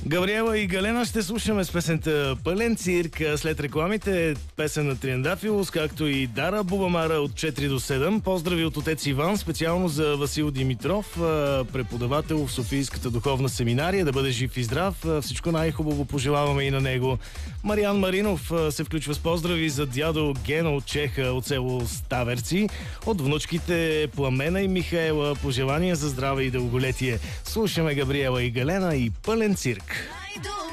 Габриела и Галена ще слушаме с песента "Пълен цирк". След рекламите песен на Триандафилос, както и Дара Бубамара от 4 до 7. Поздрави от отец Иван, специално за Васил Димитров, преподавател в Софийската духовна семинария. Да бъде жив и здрав. Всичко най-хубаво пожелаваме и на него. Мариан Маринов се включва с поздрави за дядо Гена от Чеха, от село Ставерци. От внучките Пламена и Михаела пожелания за здраве и дълголетие. Слушаме Габриела и Галена и "Пълен цирк".